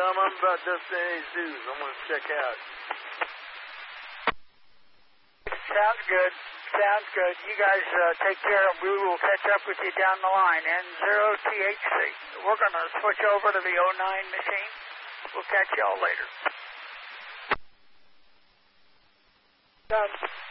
I'm about Destination Jesus. I'm going to check out. Sounds good. Sounds good. You guys take care, and we will catch up with you down the line. N0THC. We're going to switch over to the 09 machine. We'll catch y'all later. Done.